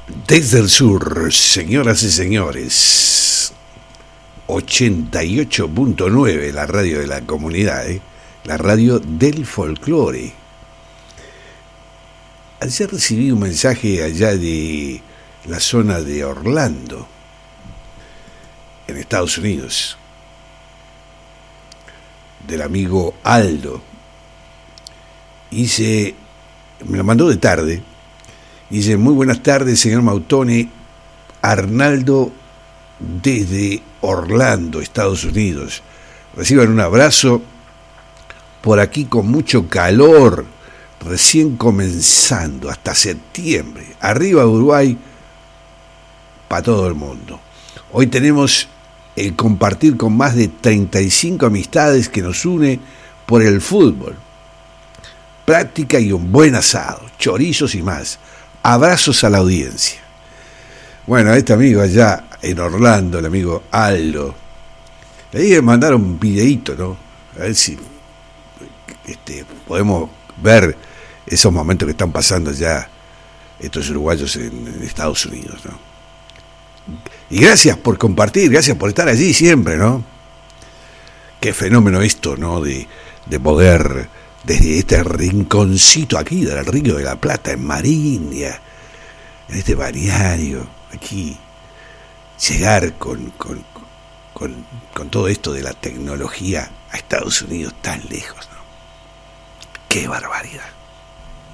Desde el sur, señoras y señores, 88.9, la radio de la comunidad, la radio del folclore. Ayer recibí un mensaje allá de la zona de Orlando, en Estados Unidos, del amigo Aldo. Me lo mandó de tarde. Dice: muy buenas tardes, señor Mautone. Arnaldo desde Orlando, Estados Unidos. Reciban un abrazo. Por aquí con mucho calor, recién comenzando, hasta septiembre. Arriba Uruguay, para todo el mundo. Hoy tenemos el compartir con más de 35 amistades que nos une por el fútbol. Práctica y un buen asado, chorizos y más. Abrazos a la audiencia. Bueno, a este amigo allá en Orlando, el amigo Aldo, le dije que mandara un videíto, ¿no? A ver si podemos ver esos momentos que están pasando ya estos uruguayos en Estados Unidos, ¿no? Y gracias por compartir, gracias por estar allí siempre, ¿no? Qué fenómeno esto, ¿no? De poder, desde este rinconcito aquí del Río de la Plata, en Mariña, en este balneario, aquí, llegar con todo esto de la tecnología a Estados Unidos tan lejos, ¿no? ¡Qué barbaridad!